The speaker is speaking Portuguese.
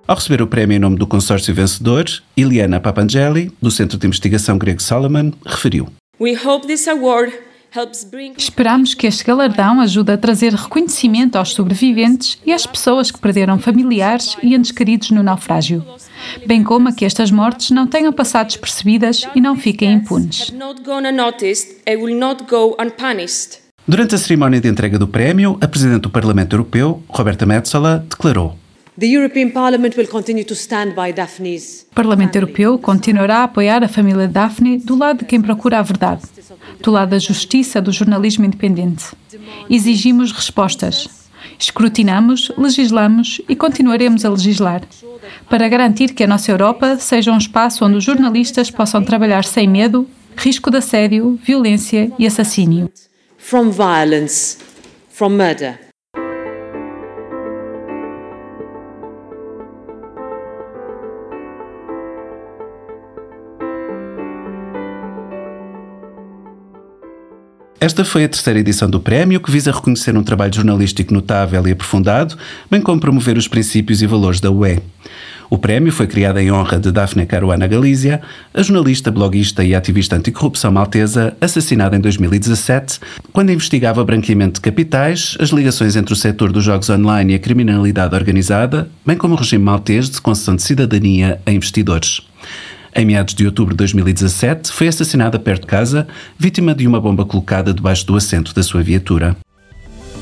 Ao receber o prémio em nome do consórcio vencedor, Iliana Papangeli, do Centro de Investigação Grego Salomon, referiu: Esperamos que este galardão ajude a trazer reconhecimento aos sobreviventes e às pessoas que perderam familiares e entes queridos no naufrágio, bem como a que estas mortes não tenham passado despercebidas e não fiquem impunes. Durante a cerimónia de entrega do prémio, a Presidente do Parlamento Europeu, Roberta Metsola, declarou: O Parlamento Europeu continuará a apoiar a família Daphne do lado de quem procura a verdade, do lado da justiça do jornalismo independente. Exigimos respostas. Escrutinamos, legislamos e continuaremos a legislar, para garantir que a nossa Europa seja um espaço onde os jornalistas possam trabalhar sem medo, risco de assédio, violência e assassínio. From violence, from murder. Esta foi a terceira edição do prémio, que visa reconhecer um trabalho jornalístico notável e aprofundado, bem como promover os princípios e valores da UE. O prémio foi criado em honra de Daphne Caruana Galizia, a jornalista, bloguista e ativista anticorrupção maltesa, assassinada em 2017, quando investigava o branqueamento de capitais, as ligações entre o setor dos jogos online e a criminalidade organizada, bem como o regime maltês de concessão de cidadania a investidores. Em meados de outubro de 2017, foi assassinada perto de casa, vítima de uma bomba colocada debaixo do assento da sua viatura.